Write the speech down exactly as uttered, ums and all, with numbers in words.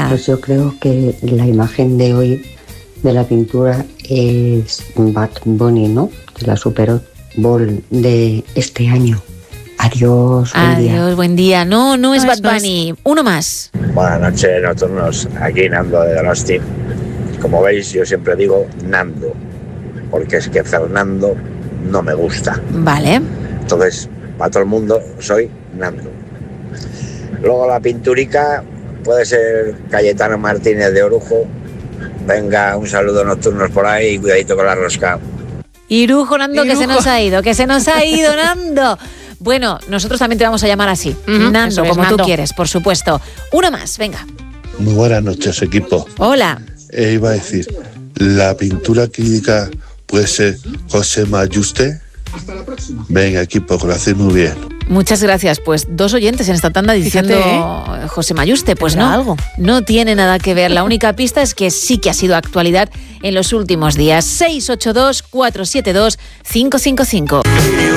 Pues yo creo que la imagen de hoy de la pintura es Bad Bunny, ¿no? De la Super Bowl de este año. Adiós, buen Adiós, día. buen día. No, no es No Bad es, no es. Bunny. Uno más. Buenas noches, nocturnos. Aquí Nando de Donosti. Como veis, yo siempre digo Nando, porque es que Fernando no me gusta. Vale. Entonces, para todo el mundo, soy Nando. Luego la pinturica puede ser Cayetano Martínez de Orujo. Venga, un saludo nocturnos por ahí y cuidadito con la rosca. Irujo, Nando, que Irujo. se nos ha ido, que se nos ha ido, Nando. Bueno, nosotros también te vamos a llamar así. Ujú, Nando, eso es, como Nando. tú quieres, por supuesto. Uno más, venga. Muy buenas noches, equipo. Hola. Eh, iba a decir, la pintura crítica puede ser José Mayuste. Venga, equipo, que lo hacéis muy bien. Muchas gracias. Pues dos oyentes en esta tanda diciendo Fíjate, eh, José Mayuste. Pues Tendrá no, algo. no tiene nada que ver. La única pista es que sí que ha sido actualidad en los últimos días. seis ocho dos, cuatro siete dos, cinco cinco cinco.